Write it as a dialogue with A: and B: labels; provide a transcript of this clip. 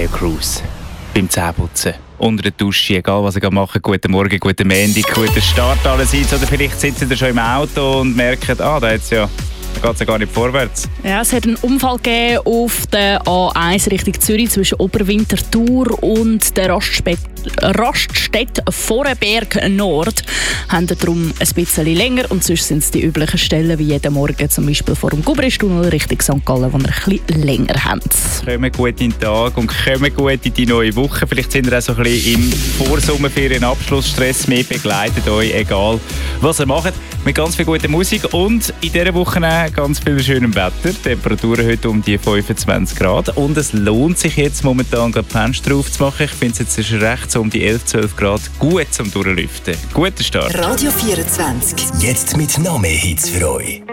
A: Claire Cruise. Beim Zähneputzen, unter der Dusche, egal was ihr macht, guten Morgen, guten Montag, guten Start allerseits. Oder vielleicht sitzt ihr schon im Auto und merkt, da geht es ja gar nicht vorwärts.
B: Ja, es hat einen Unfall gegeben auf der A1 Richtung Zürich zwischen Oberwinterthur und der Raststätte Vorarlberg Nord. Haben darum ein bisschen länger und sonst sind es die üblichen Stellen wie jeden Morgen, zum Beispiel vor dem Gubristunnel Richtung St. Gallen, wo wir ein bisschen länger haben.
A: Kommen gut in den Tag und kommen gut in die neue Woche. Vielleicht sind ihr auch so ein bisschen im Vorsommerferien-Abschlussstress. Wir begleiten euch, egal was ihr macht, mit ganz viel guter Musik und in dieser Woche ganz viel schönem Wetter. Temperaturen heute um die 25 Grad. Und es lohnt sich jetzt momentan, die Fenster aufzumachen. Ich finde es jetzt recht so um die 11, 12 Grad gut zum Durchlüften. Guter Start.
C: Radio 24.
D: Jetzt mit noch mehr Hits für euch.